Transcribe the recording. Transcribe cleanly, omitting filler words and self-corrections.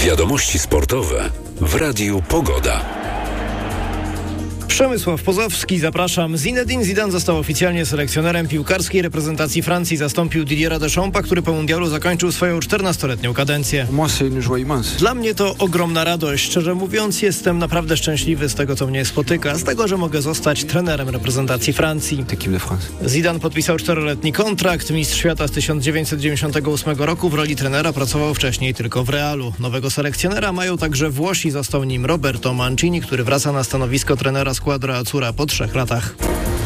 Wiadomości sportowe w Radiu Pogoda. Przemysław Pozowski, zapraszam. Zinedine Zidane został oficjalnie selekcjonerem piłkarskiej reprezentacji Francji. Zastąpił Didiera Deschampa, który po mundialu zakończył swoją 14-letnią kadencję. Dla mnie to ogromna radość. Szczerze mówiąc, jestem naprawdę szczęśliwy z tego, co mnie spotyka. Z tego, że mogę zostać trenerem reprezentacji Francji. Zidane podpisał 4-letni kontrakt. Mistrz świata z 1998 roku w roli trenera pracował wcześniej tylko w Realu. Nowego selekcjonera mają także Włosi. Został nim Roberto Mancini, który wraca na stanowisko trenera Squadra Azzurra po 3 latach.